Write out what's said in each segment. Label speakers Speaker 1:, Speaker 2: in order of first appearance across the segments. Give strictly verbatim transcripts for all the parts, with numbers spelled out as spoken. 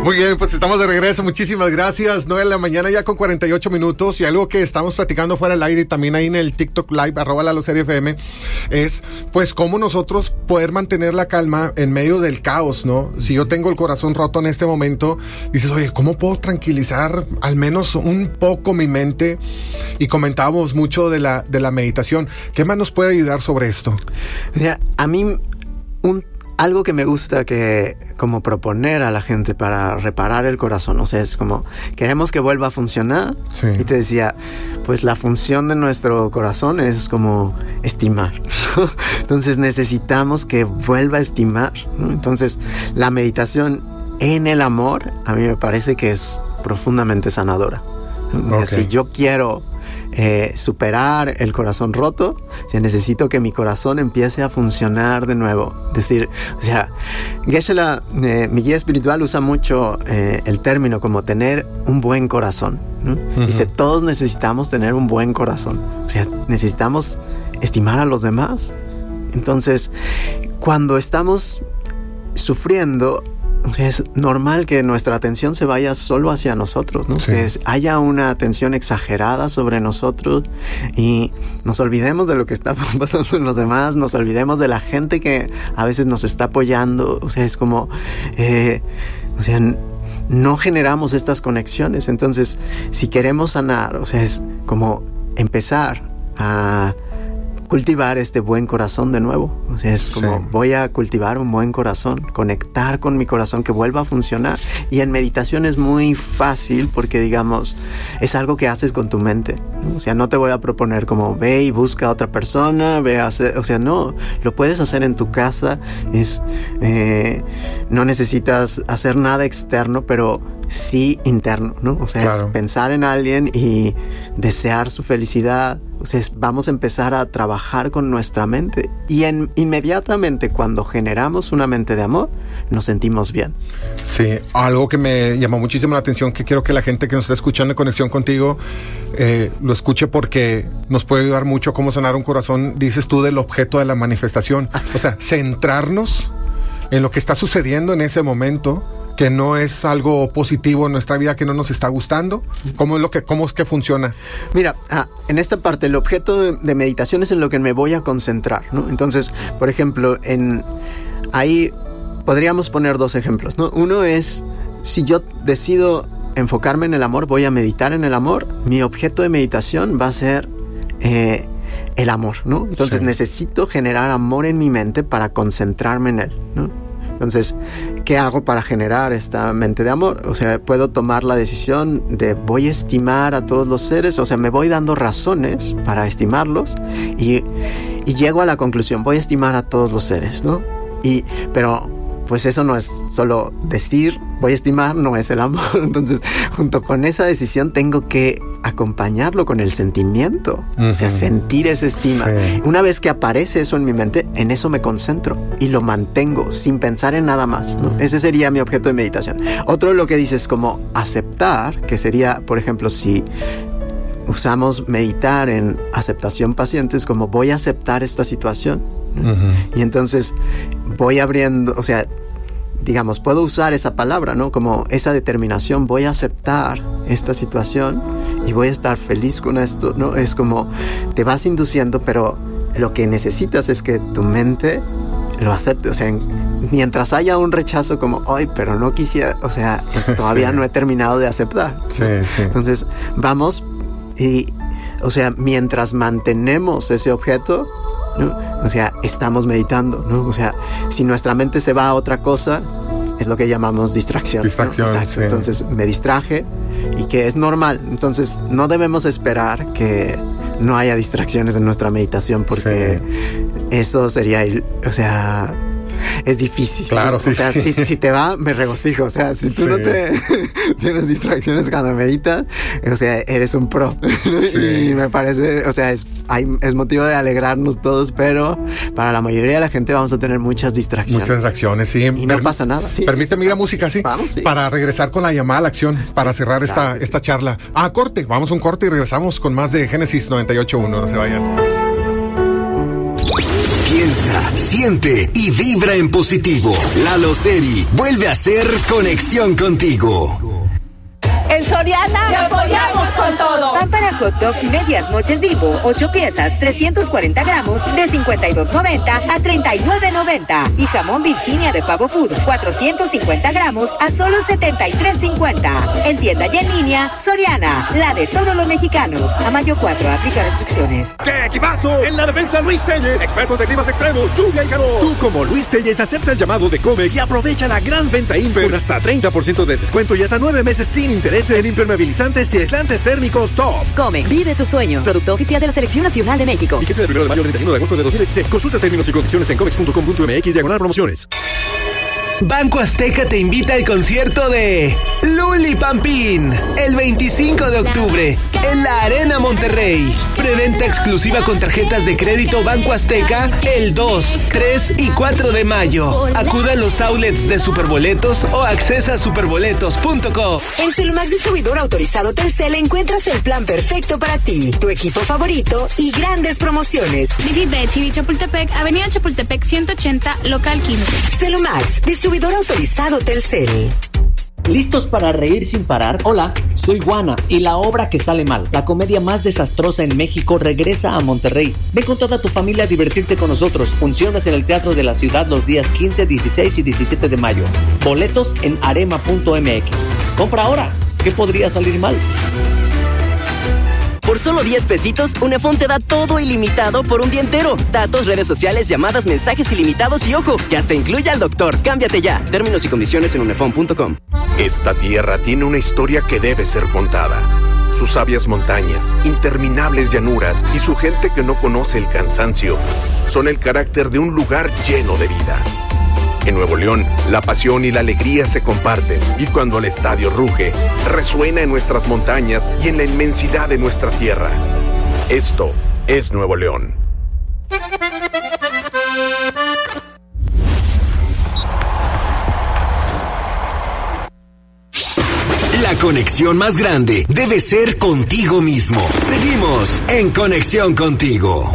Speaker 1: Muy bien, pues estamos de regreso. Muchísimas gracias. nueve de la mañana ya con cuarenta y ocho minutos. Y algo que estamos platicando fuera del aire y también ahí en el TikTok Live, arroba Lalo Serie F M, es pues cómo nosotros poder mantener la calma en medio del caos, ¿no? Si yo tengo el corazón roto en este momento, dices, oye, ¿cómo puedo tranquilizar al menos un poco mi mente? Y comentábamos mucho de la, de la meditación. ¿Qué más nos puede ayudar sobre esto?
Speaker 2: O sea, a mí un algo que me gusta que como proponer a la gente para reparar el corazón, o sea, es como queremos que vuelva a funcionar. Sí. Y te decía, pues la función de nuestro corazón es como estimar, ¿no? Entonces necesitamos que vuelva a estimar, ¿no? Entonces la meditación en el amor a mí me parece que es profundamente sanadora, ¿no? O sea, okay. Si yo quiero Eh, superar el corazón roto, o sea, necesito que mi corazón empiece a funcionar de nuevo. Es decir, o sea, Geshe-la, eh, mi guía espiritual, usa mucho eh, el término como tener un buen corazón, ¿no? Uh-huh. Dice, todos necesitamos tener un buen corazón. O sea, necesitamos estimar a los demás. Entonces, cuando estamos sufriendo, o sea, es normal que nuestra atención se vaya solo hacia nosotros, ¿no? Sí. Que es, haya una atención exagerada sobre nosotros y nos olvidemos de lo que está pasando en los demás, nos olvidemos de la gente que a veces nos está apoyando. O sea, es como, eh, o sea, no generamos estas conexiones. Entonces, si queremos sanar, o sea, es como empezar a cultivar este buen corazón de nuevo. O sea, es como, sí. voy a cultivar un buen corazón, conectar con mi corazón, que vuelva a funcionar. Y en meditación es muy fácil porque, digamos, es algo que haces con tu mente, ¿no? O sea, no te voy a proponer como, ve y busca a otra persona, ve a hacer, o sea, no, lo puedes hacer en tu casa. Es, eh, no necesitas hacer nada externo, pero sí interno, ¿no? O sea, claro. Es pensar en alguien y desear su felicidad. O sea, es, vamos a empezar a trabajar con nuestra mente y en, inmediatamente cuando generamos una mente de amor, nos sentimos bien.
Speaker 1: Sí, algo que me llamó muchísimo la atención, que quiero que la gente que nos está escuchando en conexión contigo eh, lo escuche, porque nos puede ayudar mucho a cómo sanar un corazón. Dices tú del objeto de la manifestación. O sea, centrarnos en lo que está sucediendo en ese momento, que no es algo positivo en nuestra vida, que no nos está gustando. ¿Cómo es lo que, cómo es que funciona?
Speaker 2: Mira, ah, en esta parte, el objeto de, de meditación es en lo que me voy a concentrar, ¿no? Entonces, por ejemplo, en ahí podríamos poner dos ejemplos, ¿no? Uno es, si yo decido enfocarme en el amor, voy a meditar en el amor, mi objeto de meditación va a ser eh, el amor, ¿no? Entonces, sí. necesito generar amor en mi mente para concentrarme en él, ¿no? Entonces, ¿qué hago para generar esta mente de amor? O sea, puedo tomar la decisión de voy a estimar a todos los seres, o sea, me voy dando razones para estimarlos y, y llego a la conclusión, voy a estimar a todos los seres, ¿no? Y, pero pues eso no es solo decir voy a estimar, no es el amor. Entonces, junto con esa decisión tengo que acompañarlo con el sentimiento, uh-huh. o sea, sentir esa estima. Sí. Una vez que aparece eso en mi mente, en eso me concentro y lo mantengo sin pensar en nada más, ¿no? Ese sería mi objeto de meditación. Otro, lo que dices, como aceptar, que sería, por ejemplo, si usamos meditar en aceptación paciente, es como voy a aceptar esta situación, ¿no? Uh-huh. Y entonces voy abriendo, o sea, digamos, puedo usar esa palabra, ¿no? Como esa determinación, voy a aceptar esta situación y voy a estar feliz con esto, ¿no? Es como te vas induciendo, pero lo que necesitas es que tu mente lo acepte. O sea, mientras haya un rechazo como, ay, pero no quisiera, o sea, pues todavía sí. no he terminado de aceptar, ¿no?
Speaker 1: Sí, sí.
Speaker 2: Entonces, vamos y, o sea, mientras mantenemos ese objeto, ¿no? O sea, estamos meditando, ¿no? O sea, si nuestra mente se va a otra cosa, es lo que llamamos distracción.
Speaker 1: Distracción,
Speaker 2: ¿no? Exacto.
Speaker 1: Sí.
Speaker 2: Entonces me distraje y que es normal. Entonces no debemos esperar que no haya distracciones en nuestra meditación, porque sí. eso sería, o sea, es difícil.
Speaker 1: Claro, sí.
Speaker 2: O sea,
Speaker 1: sí.
Speaker 2: si, si te va, me regocijo. O sea, si tú sí. no te tienes distracciones cuando meditas, o sea, eres un pro. Sí. Y me parece, o sea, es, hay, es motivo de alegrarnos todos, pero para la mayoría de la gente vamos a tener muchas distracciones.
Speaker 1: Muchas distracciones, sí.
Speaker 2: Y no Perm- pasa nada. Sí,
Speaker 1: Permíteme
Speaker 2: sí,
Speaker 1: ir a música, sí.
Speaker 2: Vamos, sí.
Speaker 1: Para regresar con la llamada a la acción, para
Speaker 2: sí,
Speaker 1: cerrar esta,
Speaker 2: claro
Speaker 1: esta
Speaker 2: sí.
Speaker 1: charla. Ah, corte. Vamos a un corte y regresamos con más de Génesis noventa y ocho punto uno. No se vayan.
Speaker 3: Piensa, siente y vibra en positivo. Lalo Seri vuelve a hacer conexión contigo.
Speaker 4: En Soriana te apoyamos con todo.
Speaker 5: Pan para hot dog medias noches Vivo, ocho piezas, trescientos cuarenta gramos, de cincuenta y dos noventa a treinta y nueve noventa. Y jamón Virginia de Pavo Food, cuatrocientos cincuenta gramos a solo setenta y tres cincuenta. En tienda y en línea, Soriana, la de todos los mexicanos. A mayo cuatro, aplica restricciones.
Speaker 6: ¡Qué equipazo! En la defensa, Luis Telles, expertos de climas extremos, lluvia y calor. Tú, como Luis Telles, acepta el llamado de Comex y aprovecha la gran venta Imper con hasta treinta por ciento de descuento y hasta nueve meses sin interés en impermeabilizantes y aislantes térmicos Top.
Speaker 7: Comex, vive tus sueños. Producto oficial de la Selección Nacional de México.
Speaker 6: Y que sea del primero de mayo al treinta y uno de agosto de dos mil veintiséis. Consulta términos y condiciones en comex punto com punto m x diagonal promociones.
Speaker 8: Banco Azteca te invita al concierto de Luli Pampín el veinticinco de octubre en la Arena Monterrey. Preventa exclusiva con tarjetas de crédito Banco Azteca el dos, tres y cuatro de mayo. Acuda a los outlets de Superboletos o accesa a superboletos punto com.
Speaker 5: En Celumax Distribuidor Autorizado Telcel encuentras el plan perfecto para ti, tu equipo favorito y grandes promociones.
Speaker 9: Visita Chivi Chapultepec, Avenida Chapultepec ciento ochenta, local quince.
Speaker 5: Celumax Distribuidor Autorizado Telcel.
Speaker 10: ¿Listos para reír sin parar? Hola, soy Juana y la obra que sale mal, la comedia más desastrosa en México, regresa a Monterrey. Ven con toda tu familia a divertirte con nosotros. Funciones en el Teatro de la Ciudad los días quince, dieciséis y diecisiete de mayo. Boletos en arema punto m x. Compra ahora. ¿Qué podría salir mal?
Speaker 11: Por solo diez pesitos, Unefón te da todo ilimitado por un día entero. Datos, redes sociales, llamadas, mensajes ilimitados y ojo, que hasta incluye al doctor. Cámbiate ya. Términos y condiciones en unefón punto com.
Speaker 12: Esta tierra tiene una historia que debe ser contada. Sus sabias montañas, interminables llanuras y su gente que no conoce el cansancio son el carácter de un lugar lleno de vida. En Nuevo León, la pasión y la alegría se comparten y cuando el estadio ruge, resuena en nuestras montañas y en la inmensidad de nuestra tierra. Esto es Nuevo León.
Speaker 3: La conexión más grande debe ser contigo mismo. Seguimos en Conexión Contigo.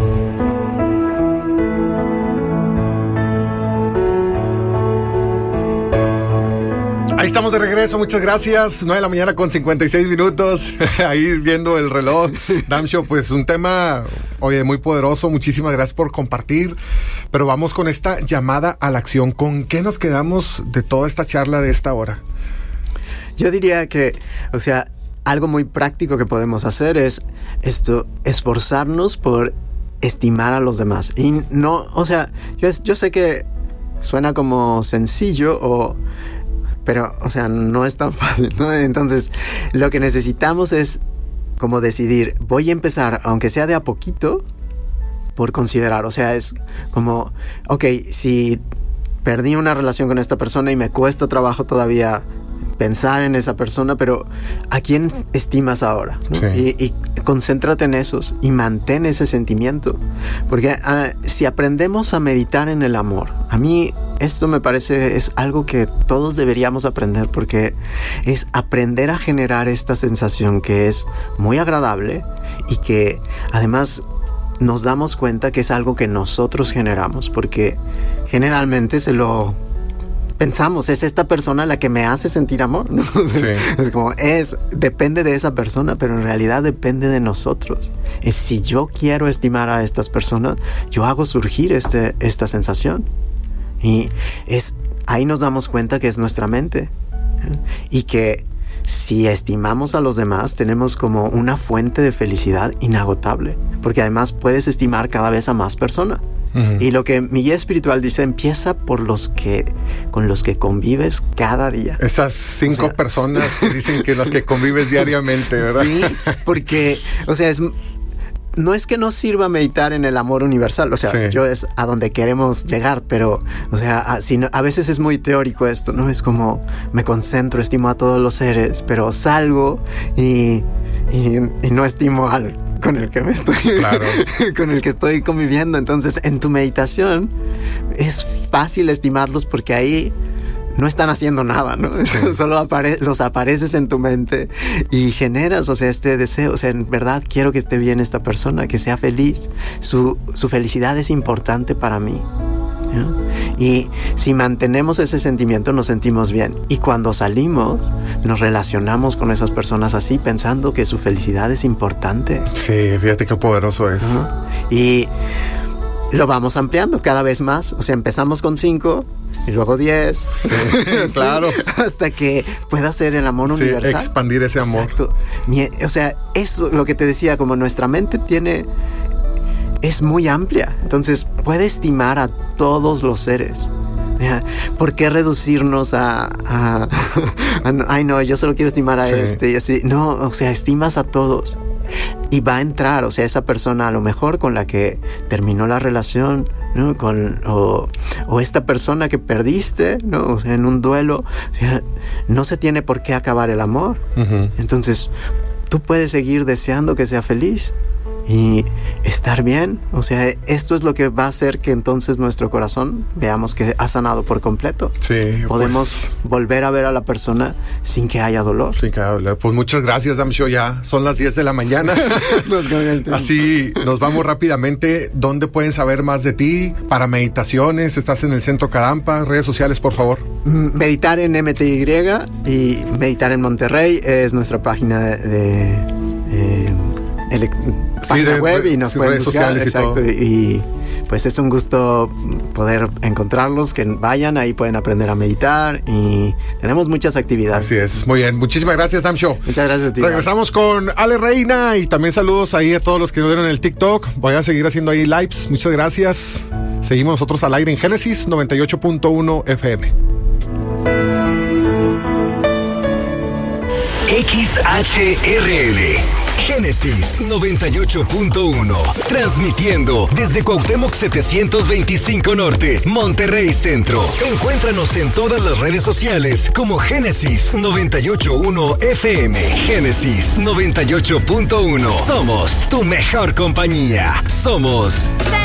Speaker 1: Ahí estamos de regreso, muchas gracias. nueve de la mañana con cincuenta y seis minutos. Ahí viendo el reloj. Damsho, pues un tema, oye, muy poderoso. Muchísimas gracias por compartir. Pero vamos con esta llamada a la acción. ¿Con qué nos quedamos de toda esta charla de esta hora?
Speaker 2: Yo diría que, o sea, algo muy práctico que podemos hacer es esto, esforzarnos por estimar a los demás. Y no, o sea, yo, yo sé que suena como sencillo o... Pero, o sea, no es tan fácil, ¿no? Entonces, lo que necesitamos es como decidir, voy a empezar, aunque sea de a poquito, por considerar. O sea, es como, ok, si perdí una relación con esta persona y me cuesta trabajo todavía pensar en esa persona, pero ¿a quién estimas ahora? ¿No? Sí. Y, y concéntrate en esos y mantén ese sentimiento. Porque uh, si aprendemos a meditar en el amor, a mí esto me parece es algo que todos deberíamos aprender, porque es aprender a generar esta sensación que es muy agradable y que además nos damos cuenta que es algo que nosotros generamos, porque generalmente se lo pensamos, es esta persona la que me hace sentir amor, ¿no? O sea, sí. Es como, es, depende de esa persona, pero en realidad depende de nosotros. Es si yo quiero estimar a estas personas, yo hago surgir este, esta sensación. Y es, ahí nos damos cuenta que es nuestra mente. ¿eh? Y que si estimamos a los demás, tenemos como una fuente de felicidad inagotable. Porque además puedes estimar cada vez a más personas. Uh-huh. Y lo que mi guía espiritual dice, empieza por los que con los que convives cada día.
Speaker 1: Esas cinco o sea, personas que dicen que las que convives diariamente, ¿verdad?
Speaker 2: Sí, porque, o sea, es, no es que no sirva meditar en el amor universal, o sea, sí. yo es a donde queremos llegar, pero, o sea, a, si no, a veces es muy teórico esto, ¿no? Es como, me concentro, estimo a todos los seres, pero salgo y, y, y no estimo al con el que me estoy claro. con el que estoy conviviendo. Entonces, en tu meditación es fácil estimarlos porque ahí no están haciendo nada, ¿no? Sí. Solo apare- los apareces en tu mente y generas, o sea, este deseo, o sea, en verdad quiero que esté bien esta persona, que sea feliz, su, su felicidad es importante para mí, ¿no? Y si mantenemos ese sentimiento nos sentimos bien, y cuando salimos nos relacionamos con esas personas así, pensando que su felicidad es importante.
Speaker 1: Sí, fíjate qué poderoso es.
Speaker 2: ¿No? Y lo vamos ampliando cada vez más, o sea, empezamos con cinco y luego diez,
Speaker 1: sí, claro,
Speaker 2: hasta que pueda ser el amor
Speaker 1: sí,
Speaker 2: universal.
Speaker 1: Expandir ese amor.
Speaker 2: Exacto. O sea, eso lo que te decía, como nuestra mente tiene, es muy amplia, entonces puede estimar a todos los seres. ¿Por qué reducirnos a, a, a ay no, yo solo quiero estimar a sí. este y así? No, o sea, estimas a todos. Y va a entrar, o sea, esa persona a lo mejor con la que terminó la relación, ¿no? Con, o, o esta persona que perdiste, ¿no? O sea, en un duelo, o sea, no se tiene por qué acabar el amor. Uh-huh. Entonces, tú puedes seguir deseando que sea feliz y estar bien. O sea, esto es lo que va a hacer que entonces nuestro corazón veamos que ha sanado por completo.
Speaker 1: Sí.
Speaker 2: Podemos
Speaker 1: pues,
Speaker 2: volver a ver a la persona sin que haya dolor.
Speaker 1: Sin que haya dolor. Pues muchas gracias, Damsho. Ya son las diez de la mañana.
Speaker 2: Nos
Speaker 1: Así nos vamos rápidamente. ¿Dónde pueden saber más de ti? Para meditaciones, estás en el Centro Kadampa. Redes sociales, por favor.
Speaker 2: Meditar en M T Y y Meditar en Monterrey es nuestra página de... de, de ele- página sí, de, web y nos sí, pueden buscar, exacto, y, y pues es un gusto poder encontrarlos, que vayan, ahí pueden aprender a meditar y tenemos muchas actividades.
Speaker 1: Así es, muy bien, muchísimas gracias, Damsho.
Speaker 2: Muchas gracias a ti.
Speaker 1: Regresamos con Ale Reina y también saludos ahí a todos los que nos vieron en el TikTok. Voy a seguir haciendo ahí lives, muchas gracias. Seguimos nosotros al aire en Génesis noventa y ocho punto uno F M.
Speaker 3: X H R L Génesis noventa y ocho punto uno, transmitiendo desde Cuauhtémoc setecientos veinticinco Norte, Monterrey Centro. Encuéntranos en todas las redes sociales como Génesis noventa y ocho punto uno F M. Génesis noventa y ocho punto uno. Somos tu mejor compañía. Somos